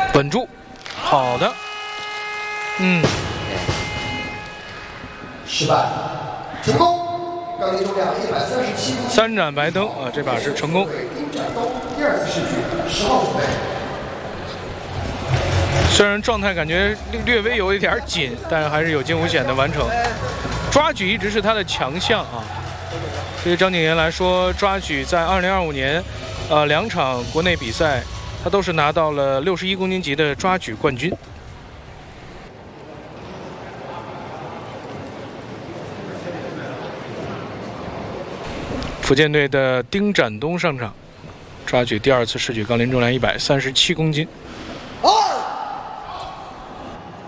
稳住，好的， 失败，成功。杠铃重量137公斤。 3盏白灯啊，这把是成功。 丁展东第2次试举，10号准备。 虽然状态感觉略微有一点紧，但是还是有惊无险的完成。抓举一直是他的强项啊。对于张景言来说，抓举在2025年，2场国内比赛，他都是拿到了61公斤级的抓举冠军。福建队的丁展东上场，抓举第2次试举，杠铃重量137公斤。